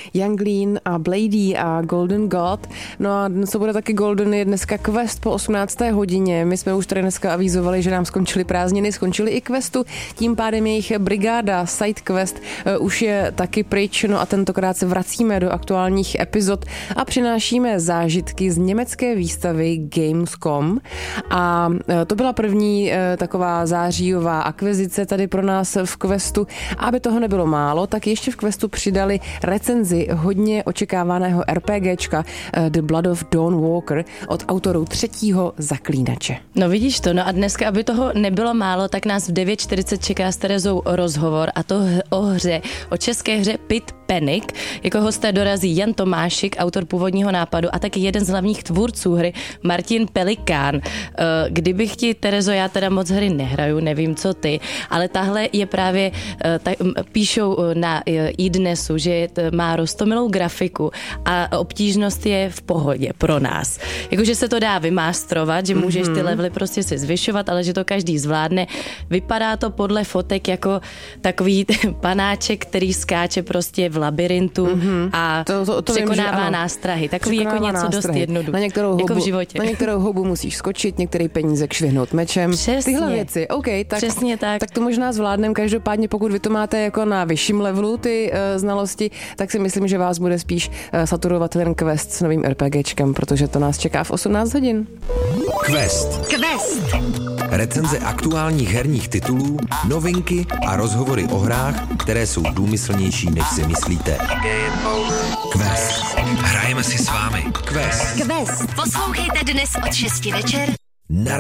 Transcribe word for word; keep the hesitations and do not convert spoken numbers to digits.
Young Lean a Blady a Golden God. No a co bude taky Golden je dneska quest po osmnácté hodině. My jsme už tady dneska avizovali, že nám skončily prázdniny, skončily i questu, tím pádem jejich brigáda Side Quest uh, už je taky pryč, no a tentokrát se vracíme do aktuálních epizod a přinášíme zážitky z německé výstavy Gamescom a uh, to byla první uh, taková zářijová akvizice tady pro nás v questu. Aby toho nebylo málo, tak ještě v questu přidali recenzi hodně očekávaného RPGčka The Blood of Dawn Walker od autorů třetího Zaklínače. No vidíš to, no a dneska, aby toho nebylo málo, tak nás v devět čtyřicet čeká s Terezou rozhovor a to o hře, o české hře Pit Panic. Jako hosté dorazí Jan Tomášik, autor původního nápadu a taky jeden z hlavních tvůrců hry Martin Pelikán. Kdybych ti, Terezo, já teda moc hry nehraju, nevím co ty, ale tahle je právě, tak, píšou na iDnesu, že má roztomilou grafiku a obtížnost je v pohodě pro nás. Jakože se to dá vymástrovat, že můžeš ty levely prostě si zvyšovat, ale že to každý zvládne. Vypadá to podle fotek jako takový panáček, který skáče prostě v labirintu mm-hmm. a to, to, to překonává vím, nástrahy. Takový překonává jako něco nástrahy. Dost jednoduché. Na některou jako houbu, v životě. Na některou houbu musíš skočit, některý peníze kšvihnout mečem. Přesně. Tyhle věci. OK, tak, Přesně tak. tak to možná zvládnem. Každopádně, pokud vy to máte jako na vyšším levelu ty uh, znalosti, tak si myslím, že vás bude spíš uh, saturovat ten quest s novým RPGčkem, protože to nás čeká v osmnáct hodin. Quest. Quest. Recenze aktuálních herních titulů, novinky a rozhovory o hrách, které jsou důmyslnější, než si myslíte. Quest. Hrajeme si s vámi. Quest. Quest. Poslouchejte dnes od šesti večer. Na